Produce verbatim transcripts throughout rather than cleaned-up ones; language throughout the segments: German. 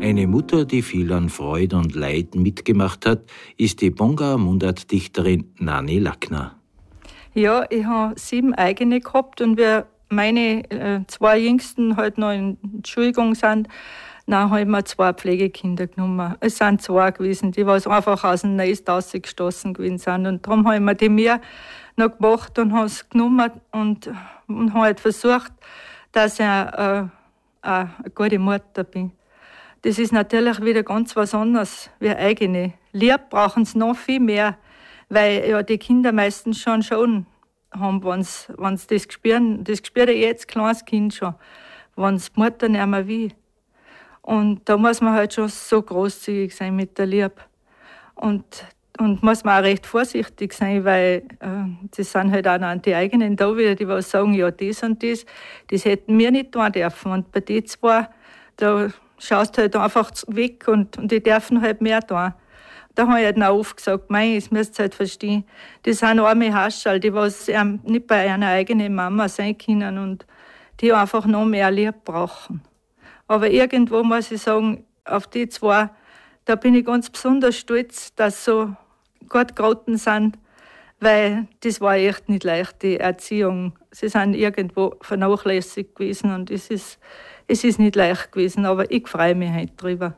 Eine Mutter, die viel an Freude und Leid mitgemacht hat, ist die Bongaer Mundartdichterin Nanni Lackner. Ja, ich habe sieben eigene gehabt und wir meine äh, zwei Jüngsten halt noch in Entschuldigung sind, dann habe ich mir zwei Pflegekinder genommen. Es sind zwei gewesen, die was einfach aus dem Nest rausgestoßen gewesen sind. Und darum habe ich mir die mir noch gemacht und habe es genommen und, und habe halt versucht, dass ich äh, äh, eine gute Mutter bin. Das ist natürlich wieder ganz was anderes wie eigene. Lieb brauchen sie noch viel mehr, weil ja die Kinder meistens schon schon haben, wenn sie das spüren. Das spürt ja jetzt kleines Kind schon, wenn es die Mutter nicht mehr will. Und da muss man halt schon so großzügig sein mit der Liebe. Und, und muss man auch recht vorsichtig sein, weil äh, das sind halt auch noch die eigenen da wieder, die was sagen, ja das und das, das hätten wir nicht tun dürfen. Und bei den zwei, da schaust halt einfach weg und, und die dürfen halt mehr tun. Da habe ich halt auch oft gesagt, mei, das müsst ihr halt verstehen. Das sind arme Haschall, die was nicht bei einer eigenen Mama sein können und die einfach noch mehr Liebe brauchen. Aber irgendwo muss ich sagen, auf die zwei, da bin ich ganz besonders stolz, dass sie so gut geraten sind, weil das war echt nicht leicht, die Erziehung. Sie sind irgendwo vernachlässigt gewesen und es ist, es ist nicht leicht gewesen, aber ich freue mich heute drüber.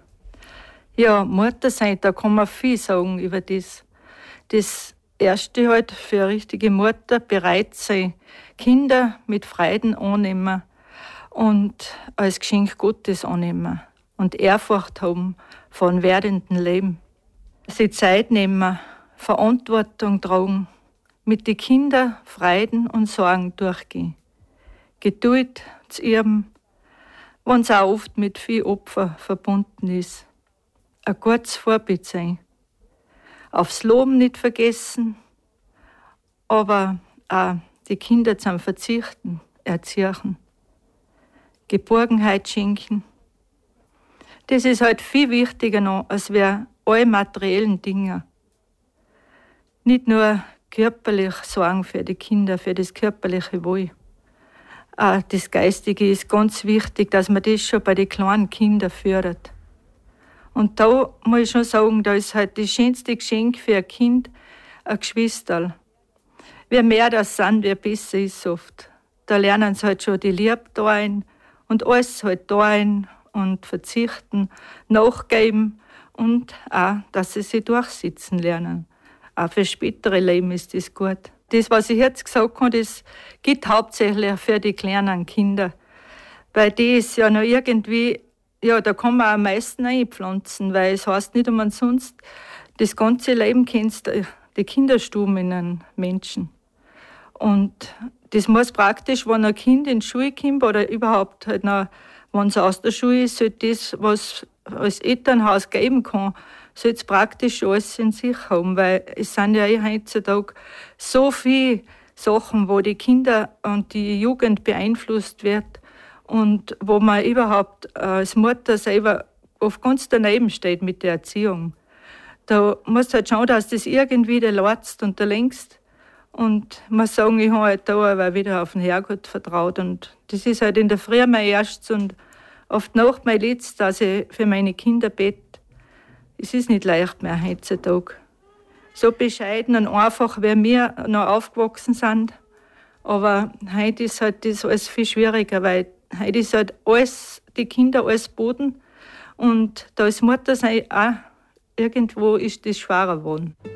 Ja, Mutter sein, da kann man viel sagen über das. Das Erste halt für eine richtige Mutter, bereit sein, Kinder mit Freuden annehmen und als Geschenk Gottes annehmen und Ehrfurcht haben von werdenden Leben. Sich Zeit nehmen, Verantwortung tragen, mit den Kindern Freuden und Sorgen durchgehen. Geduld zu üben, wenn es auch oft mit viel Opfer verbunden ist. Ein gutes Vorbild sein. Aufs Loben nicht vergessen, aber auch die Kinder zum Verzichten erziehen. Geborgenheit schenken. Das ist halt viel wichtiger noch, als wir alle materiellen Dinge. Nicht nur körperlich sorgen für die Kinder, für das körperliche Wohl. Auch das Geistige ist ganz wichtig, dass man das schon bei den kleinen Kindern fördert. Und da muss ich schon sagen, da ist halt das schönste Geschenk für ein Kind ein Geschwisterl. Je mehr das sind, wie besser ist es oft. Da lernen sie halt schon die Liebe da ein und alles halt da ein und verzichten, nachgeben und auch, dass sie sich durchsitzen lernen. Auch für spätere Leben ist das gut. Das, was ich jetzt gesagt habe, das gilt hauptsächlich für die kleinen Kinder. Weil die ist ja noch irgendwie, ja, da kann man am meisten einpflanzen, weil es heißt nicht umsonst, das ganze Leben kennst die Kinderstuben in einem Menschen. Und das muss praktisch, wenn ein Kind in die Schule kommt oder überhaupt halt noch, wenn es aus der Schule ist, sollte das, was als Elternhaus geben kann, sollte es praktisch alles in sich haben, weil es sind ja heutzutage so viele Sachen, wo die Kinder und die Jugend beeinflusst wird und wo man überhaupt als Mutter selber oft ganz daneben steht mit der Erziehung. Da muss halt schauen, dass das irgendwie der letzte und der längst. Und man sagen, ich habe halt da aber wieder auf den Herrgott vertraut. Und das ist halt in der Früh mein erstes und oft Nacht mein letztes, dass ich für meine Kinder bete. Es ist nicht leicht mehr heutzutage. So bescheiden und einfach, wie wir noch aufgewachsen sind. Aber heute ist halt das alles viel schwieriger, weil heute ist halt alles, die Kinder alles Boden. Und da ist Mutter sein auch, irgendwo ist das schwerer geworden.